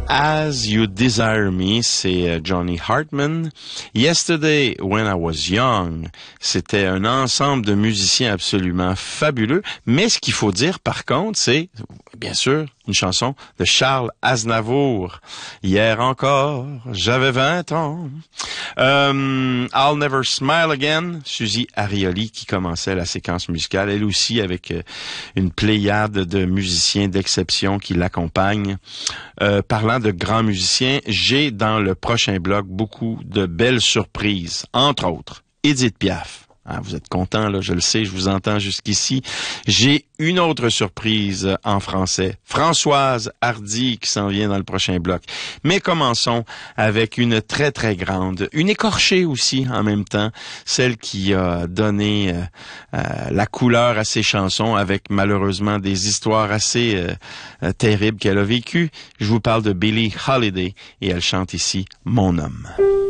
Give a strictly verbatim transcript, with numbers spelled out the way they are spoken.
As You Desire Me, c'est Johnny Hartman. Yesterday When I Was Young, c'était un ensemble de musiciens absolument fabuleux. Mais ce qu'il faut dire, par contre, c'est, bien sûr, une chanson de Charles Aznavour. Hier encore, j'avais vingt ans. Euh, I'll Never Smile Again, Suzy Arioli qui commençait la séquence musicale, elle aussi avec euh, une pléiade de musiciens d'exception qui l'accompagnent. Euh, parlant de grands musiciens, j'ai dans le prochain bloc beaucoup de belles surprises, entre autres Édith Piaf. Ah, vous êtes contents, là, je le sais, je vous entends jusqu'ici. J'ai une autre surprise en français. Françoise Hardy qui s'en vient dans le prochain bloc. Mais commençons avec une très, très grande, une écorchée aussi en même temps, celle qui a donné euh, euh, la couleur à ses chansons avec malheureusement des histoires assez euh, euh, terribles qu'elle a vécues. Je vous parle de Billie Holiday et elle chante ici « Mon homme ».